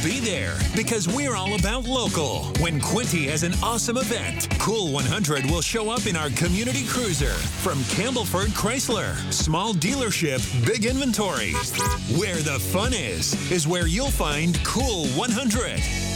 be there because we're all about local. When Quinty has an awesome event, Cool 100 will show up in our community cruiser. From Campbellford Chrysler, small dealership, big inventory. Where the fun is where you'll find Cool 100.